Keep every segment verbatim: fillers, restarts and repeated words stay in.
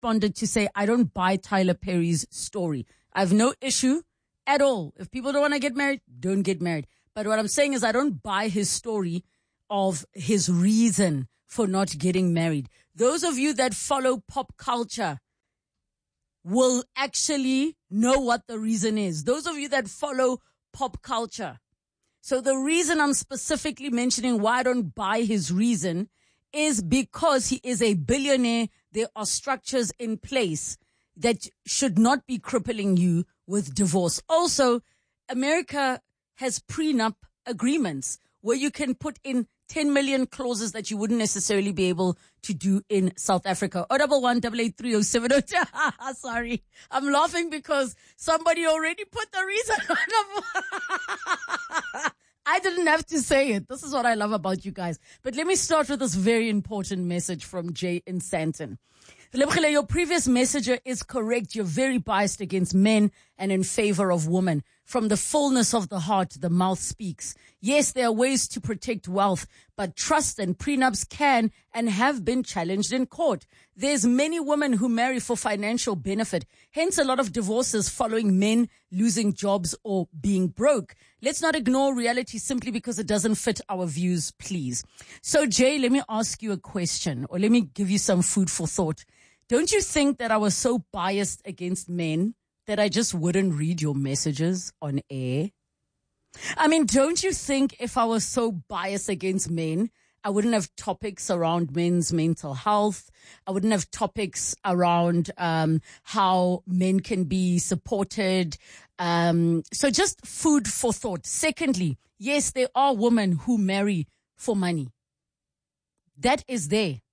responded to say, I don't buy Tyler Perry's story. I have no issue at all. If people don't want to get married, don't get married. But what I'm saying is I don't buy his story of his reason for not getting married. Those of you that follow pop culture will actually know what the reason is. Those of you that follow pop culture. So the reason I'm specifically mentioning why I don't buy his reason is because he is a billionaire. There are structures in place that should not be crippling you with divorce. Also, America has prenup agreements where you can put in ten million clauses that you wouldn't necessarily be able to do in South Africa. oh one one, eight eight three, oh seven oh two. Sorry. I'm laughing because somebody already put the reason on. I didn't have to say it. This is what I love about you guys. But let me start with this very important message from Jay in Sandton. Lebogile, your previous messenger is correct. You're very biased against men and in favor of women. From the fullness of the heart, the mouth speaks. Yes, there are ways to protect wealth, but trust and prenups can and have been challenged in court. There's many women who marry for financial benefit. Hence a lot of divorces following men losing jobs or being broke. Let's not ignore reality simply because it doesn't fit our views, please. So Jay, let me ask you a question, or let me give you some food for thought. Don't you think that I was so biased against men that I just wouldn't read your messages on air? I mean, don't you think if I was so biased against men, I wouldn't have topics around men's mental health? I wouldn't have topics around um, how men can be supported. Um, so just food for thought. Secondly, yes, there are women who marry for money. That is there.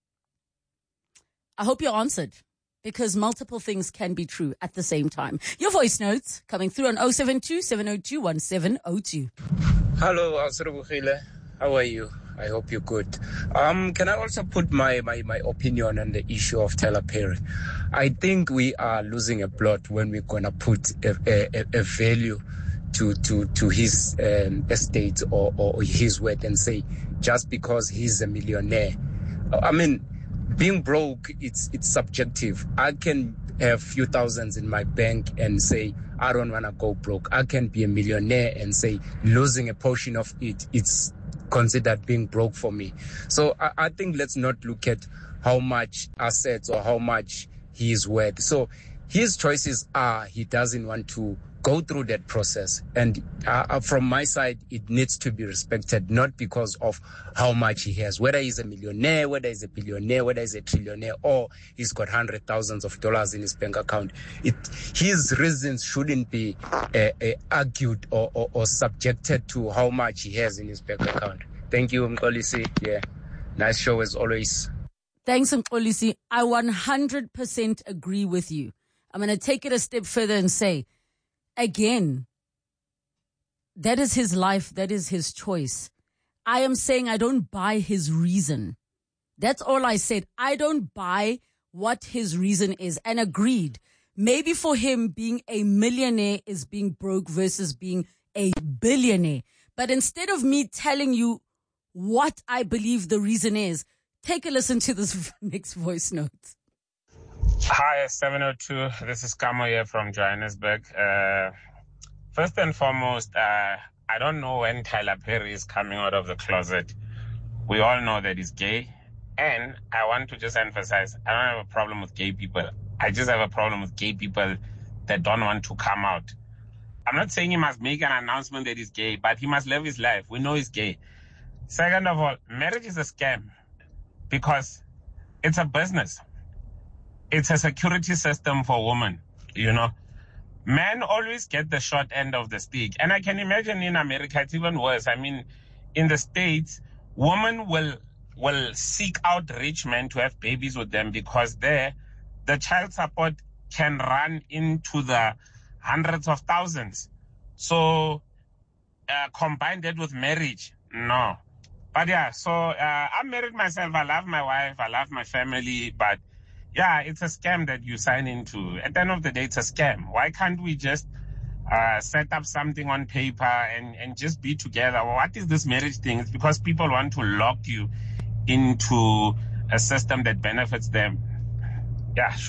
I hope you answered, because multiple things can be true at the same time. Your voice notes coming through on oh seven two, seven oh two, one seven oh two. Hello, Asrubukile. How are you? I hope you're good. Um, can I also put my, my, my opinion on the issue of Tyler Perry? I think we are losing a plot when we're going to put a, a, a value to, to, to his um, estate or, or his worth and say, just because he's a millionaire. I mean, being broke, it's it's subjective. I can have few thousands in my bank and say, I don't want to go broke. I can be a millionaire and say, losing a portion of it, it's considered being broke for me. So I, I think let's not look at how much assets or how much he is worth. So his choices are he doesn't want to go through that process. And uh, from my side, it needs to be respected, not because of how much he has, whether he's a millionaire, whether he's a billionaire, whether he's a trillionaire, or he's got hundred thousands of dollars in his bank account. It, his reasons shouldn't be uh, uh, argued or, or, or subjected to how much he has in his bank account. Thank you, Mkolisi. Yeah, nice show as always. Thanks, Mkolisi. I one hundred percent agree with you. I'm going to take it a step further and say, again, that is his life. That is his choice. I am saying I don't buy his reason. That's all I said. I don't buy what his reason is. And agreed. Maybe for him, being a millionaire is being broke versus being a billionaire. But instead of me telling you what I believe the reason is, take a listen to this next voice note. Hi, seven oh two. This is Kamo here from Johannesburg. Uh, first and foremost, uh, I don't know when Tyler Perry is coming out of the closet. We all know that he's gay. And I want to just emphasize, I don't have a problem with gay people. I just have a problem with gay people that don't want to come out. I'm not saying he must make an announcement that he's gay, but he must live his life. We know he's gay. Second of all, marriage is a scam because it's a business. It's a security system for women, you know. Men always get the short end of the stick. And I can imagine in America, it's even worse. I mean, in the States, women will will seek out rich men to have babies with them because there, the child support can run into the hundreds of thousands. So, uh, combine that with marriage, no. But yeah, so uh, I'm married myself. I love my wife. I love my family. But yeah, it's a scam that you sign into. At the end of the day, it's a scam. Why can't we just uh, set up something on paper and, and just be together? Well, what is this marriage thing? It's because people want to lock you into a system that benefits them. yeah.